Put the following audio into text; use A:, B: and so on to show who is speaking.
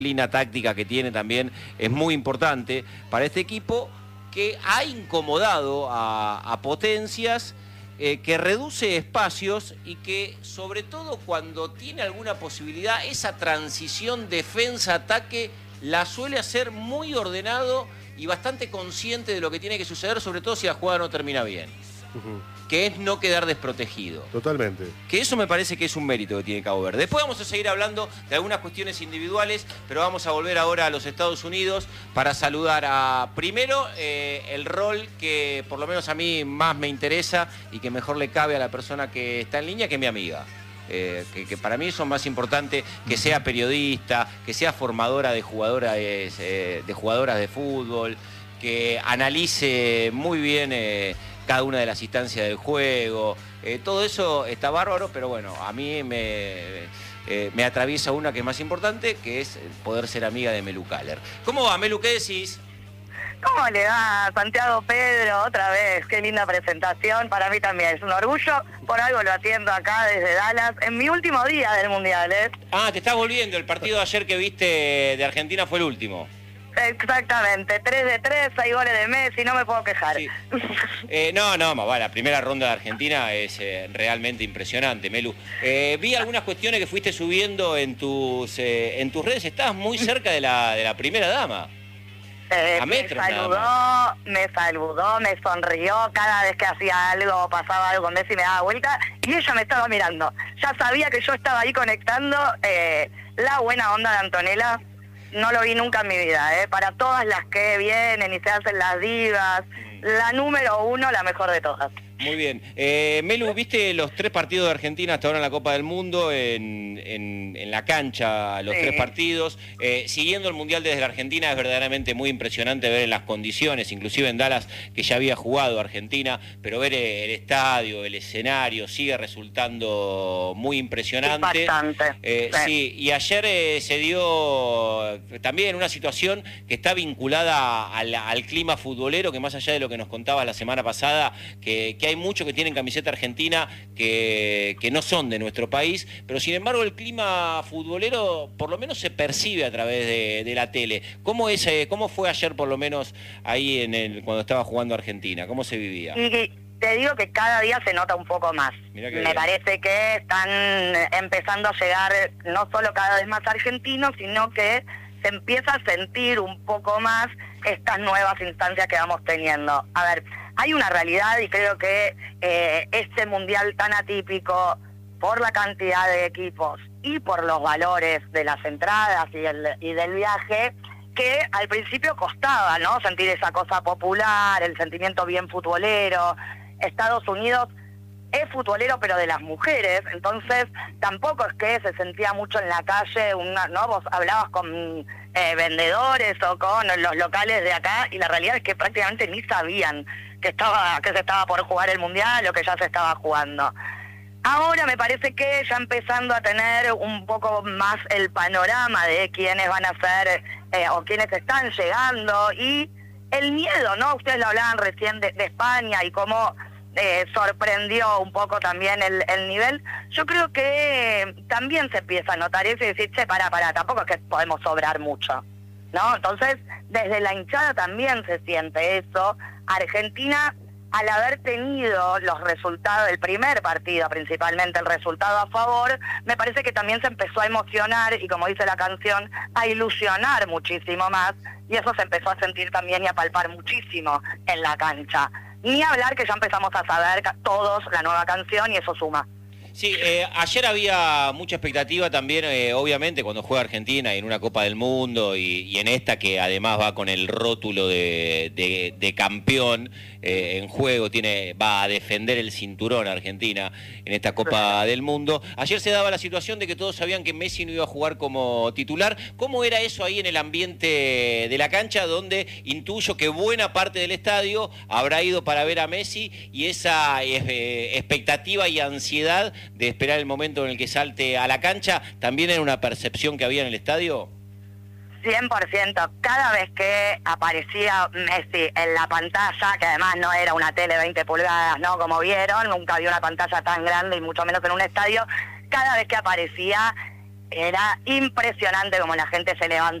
A: disciplina táctica que tiene también es muy importante para este equipo que ha incomodado a Potencias, que reduce espacios y que sobre todo cuando tiene alguna posibilidad esa transición defensa-ataque la suele hacer muy ordenado y bastante consciente de lo que tiene que suceder, sobre todo si la jugada no termina bien. Que es no quedar desprotegido.
B: Totalmente.
A: Que eso me parece que es un mérito que tiene Cabo Verde. Después vamos a seguir hablando de algunas cuestiones individuales, pero vamos a volver ahora a los Estados Unidos para saludar a, primero, el rol que por lo menos a mí más me interesa y que mejor le cabe a la persona que está en línea, que es mi amiga. Que para mí eso es más importante, que sea periodista, que sea formadora de jugadoras de fútbol, que analice muy bien cada una de las instancias del juego. Todo eso está bárbaro, pero bueno, a mí me atraviesa una que es más importante, que es poder ser amiga de Melu Caller. ¿Cómo va, Melu? ¿Qué decís?
C: ¿Cómo le va, Santiago Pedro? Otra vez, qué linda presentación. Para mí también es un orgullo. Por algo lo atiendo acá desde Dallas, en mi último día del Mundial, ¿eh? Ah,
A: te estás volviendo. El partido de ayer que viste de Argentina fue el último.
C: Exactamente, 3 de 3, 6 goles de Messi, no me puedo quejar.
A: Sí. No, la primera ronda de Argentina es realmente impresionante, Melu. Vi algunas cuestiones que fuiste subiendo en tus redes, estabas muy cerca de la primera dama.
C: Me saludó, me sonrió, cada vez que hacía algo, pasaba algo con Messi me daba vuelta y ella me estaba mirando. Ya sabía que yo estaba ahí conectando, la buena onda de Antonella. No lo vi nunca en mi vida, para todas las que vienen y se hacen las divas, la número uno, la mejor de todas.
A: Muy bien. Melu, ¿viste los 3 partidos de Argentina hasta ahora en la Copa del Mundo, en la cancha, los 3 partidos? Siguiendo el Mundial desde la Argentina, es verdaderamente muy impresionante ver en las condiciones, inclusive en Dallas, que ya había jugado Argentina, pero ver el estadio, el escenario, sigue resultando muy impresionante.
C: Bastante.
A: Sí, y ayer se dio también una situación que está vinculada al clima futbolero, que más allá de lo que nos contabas la semana pasada, que hay muchos que tienen camiseta argentina que no son de nuestro país, pero sin embargo el clima futbolero por lo menos se percibe a través de la tele. ¿Cómo fue ayer por lo menos ahí cuando estaba jugando Argentina? ¿Cómo se vivía?
C: Y te digo que cada día se nota un poco más. Me parece que están empezando a llegar no solo cada vez más argentinos, sino que se empieza a sentir un poco más estas nuevas instancias que vamos teniendo. A ver, hay una realidad y creo que este mundial tan atípico, por la cantidad de equipos y por los valores de las entradas y del viaje, que al principio costaba, ¿no? Sentir esa cosa popular, el sentimiento bien futbolero. Estados Unidos es futbolero, pero de las mujeres, entonces tampoco es que se sentía mucho en la calle, ¿no? Vos hablabas con vendedores o con los locales de acá y la realidad es que prácticamente ni sabían que se estaba por jugar el Mundial o que ya se estaba jugando. Ahora me parece que ya empezando a tener un poco más el panorama de quiénes van a ser o quiénes están llegando y el miedo, ¿no? Ustedes lo hablaban recién de España y cómo sorprendió un poco también el nivel. Yo creo que también se empieza a notar eso y decir, che, pará, tampoco es que podemos sobrar mucho, ¿no? Entonces, desde la hinchada también se siente eso. Argentina, al haber tenido los resultados del primer partido, principalmente el resultado a favor, me parece que también se empezó a emocionar y, como dice la canción, a ilusionar muchísimo más, y eso se empezó a sentir también y a palpar muchísimo en la cancha. Ni hablar que ya empezamos a saber todos la nueva canción y eso suma.
A: Sí, ayer había mucha expectativa también, obviamente, cuando juega Argentina en una Copa del Mundo y en esta que además va con el rótulo de campeón en juego, va a defender el cinturón Argentina en esta Copa del Mundo. Ayer se daba la situación de que todos sabían que Messi no iba a jugar como titular. ¿Cómo era eso ahí en el ambiente de la cancha, donde intuyo que buena parte del estadio habrá ido para ver a Messi y esa expectativa y ansiedad de esperar el momento en el que salte a la cancha, también era una percepción que había en el estadio?
C: 100%. Cada vez que aparecía Messi en la pantalla, que además no era una tele 20 pulgadas, ¿no? Como vieron, nunca había una pantalla tan grande y mucho menos en un estadio. Cada vez que aparecía Era impresionante como la gente se levantó